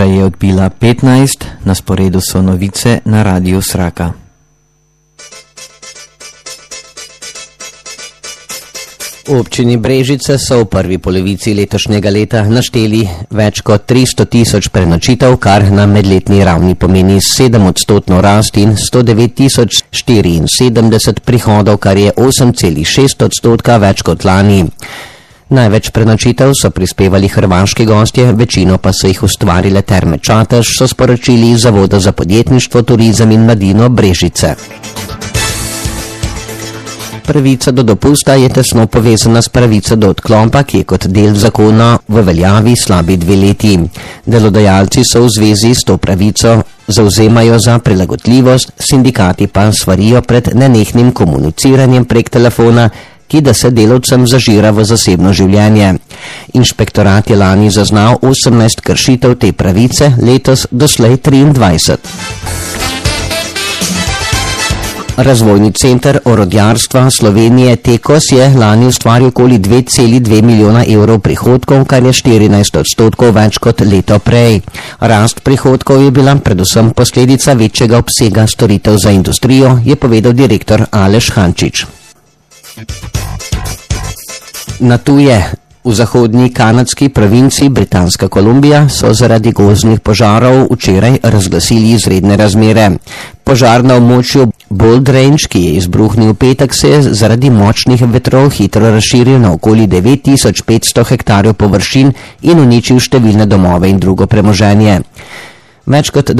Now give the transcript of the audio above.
Ura je odbila 15, na sporedu so novice na Radiu Sraka. V občini Brežice so v prvi polovici letošnjega leta našteli več kot 300 tisoč prenočitev, kar na medletni ravni pomeni 7% rast in 109 074 prihodov, kar je 8,6% več kot lani. Največ prenočitev so prispevali hrvaški gostje, večino pa so jih ustvarile Terme Čatež, so sporočili iz Zavoda za podjetništvo, turizem in mladino Brežice. Pravica do dopusta je tesno povezana s pravico do odklopa, ki je kot del zakona v veljavi slabi 2 leti. Delodajalci so v zvezi s to pravico zavzemajo za prilagodljivost, sindikati pa svarijo pred nenehnim komuniciranjem prek telefona, ki da se delavcem zažira v zasebno življenje. Inšpektorat je lani zaznal 18 kršitev te pravice, letos doslej 23. Razvojni center orodjarstva Slovenije Tekos je lani ustvaril okoli 2,2 milijona evrov prihodkov, kar je 14% več kot leto prej. Rast prihodkov je bila predvsem posledica večjega obsega storitev za industrijo, je povedal direktor Aleš Hančič. Na tuje. V zahodnji kanadski provinci Britanska Kolumbija so zaradi gozdnih požarov včeraj razglasili izredne razmere. Požar na območju Bold Range, ki je izbruhnil v petek, se je zaradi močnih vetrov hitro razširil na okoli 9500 hektarjev površin in uničil številne domove in drugo premoženje. Več kot